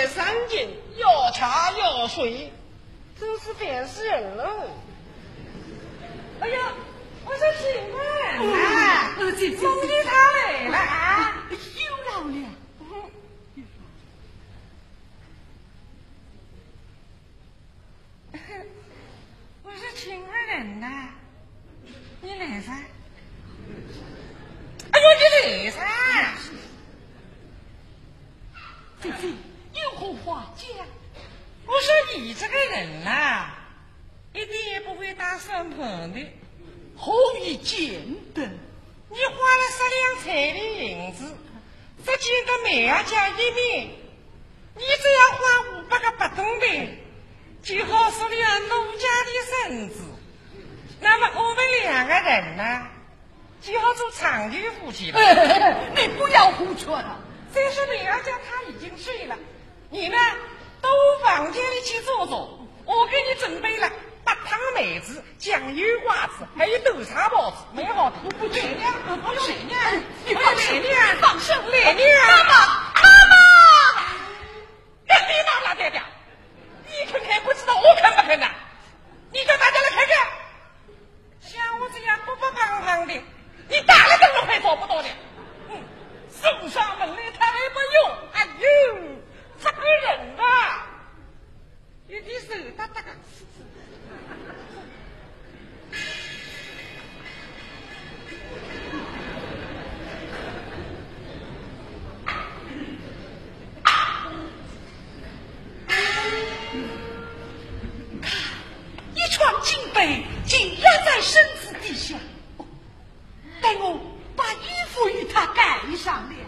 三斤，又茶又水，真是烦死人了。哎呀，我说请问啊，梦里他来了啊， 有劳了。 我是请问人呐，你来噻？哎呦，你来噻！ 姐姐有何话讲？ 我说你这个人呐，一定也不会打算盘的。 何以见得？ 你花了10两彩的银子，只见个苗家一面，你只要花500个白铜币，就好收了奴家的身子。那么我们2个人呢，就好做长久夫妻了。 你不要胡说了。 再说苗家他已经睡了，你呢到房间里去坐坐，我给你准备了8汤梅子、酱油瓜子，还有豆茶包子，没好的。不对呀，不用奶娘，你放心， 放生奶娘， 妈妈， 让你妈拉爹爹，你肯看不知道，我肯不肯呐？你叫大家来看看，像我这样不胖胖的，你打了灯都快找不到的。送上门来他还不用，哎呦，这个人啊，有点手大大个。 一床金被竟压在身子底下，待我把衣服与他盖上了。